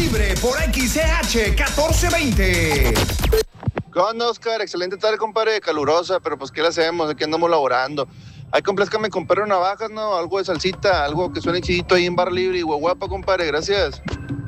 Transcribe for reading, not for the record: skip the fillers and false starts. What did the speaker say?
Libre por XCH 1420. ¿Qué onda, Oscar? Excelente tarde, compadre, calurosa, pero pues ¿qué le hacemos? Aquí andamos laborando. Ay, complázcame, compadre, navajas, ¿no? Algo de salsita, algo que suene chidito ahí en Bar Libre y guapa, compadre, gracias.